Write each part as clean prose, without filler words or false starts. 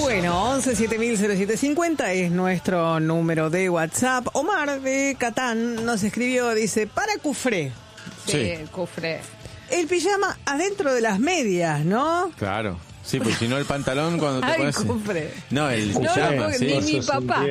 Bueno, 11700750 es nuestro número de WhatsApp. Omar de Catán nos escribió, dice, para Cufré. Sí. Cufré. El pijama adentro de las medias, ¿no? Claro. Sí, pues si no el pantalón cuando te Ay, pones... Cufré. No, el No, pijama, no, sí. ni mi papá.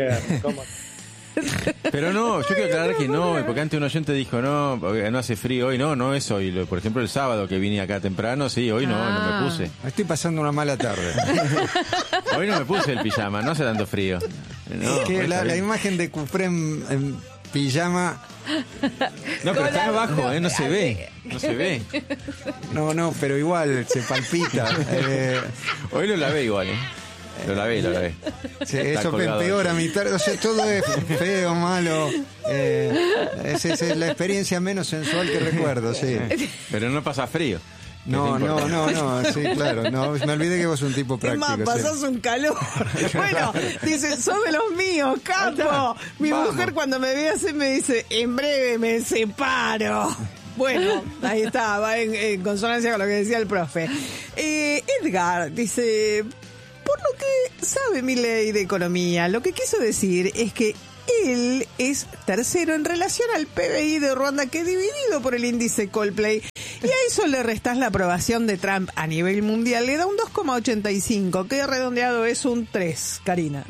Pero no, yo quiero aclarar que no, porque antes un oyente dijo, no, porque no hace frío hoy, no es hoy. Por ejemplo, el sábado que vine acá temprano, sí, hoy no me puse. Estoy pasando una mala tarde. Hoy no me puse el pijama, no hace tanto frío. No, Es que hoy está la bien. imagen de Cufré en pijama, No, pero está abajo, no se ve. No se ve. no, pero igual se palpita. Hoy lo lavé igual, Lo lavé. Sí, Está eso colgado. empeora mi tarde. O sea, todo es feo, malo. Esa es la experiencia menos sensual que recuerdo, sí. Pero no pasa frío. No, sí, claro. No, me olvidé que vos sos un tipo Es práctico. más, sí. pasás un calor. Bueno, dice, sos de los míos, capo. Mi Vamos. mujer cuando me ve así me dice, en breve me separo. Bueno, ahí está, va en consonancia con lo que decía el profe. Edgar dice, por lo que sabe mi ley de economía, lo que quiso decir es que él es tercero en relación al PBI de Ruanda, que dividido por el índice Coldplay, y a eso le restás la aprobación de Trump a nivel mundial, le da un 2,85, que redondeado es un 3, Karina.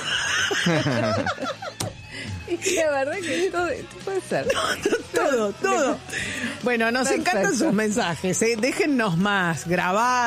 Es que la verdad que todo puede ser. Todo. Bueno, nos Perfecto. encantan sus mensajes, déjennos más, grabados.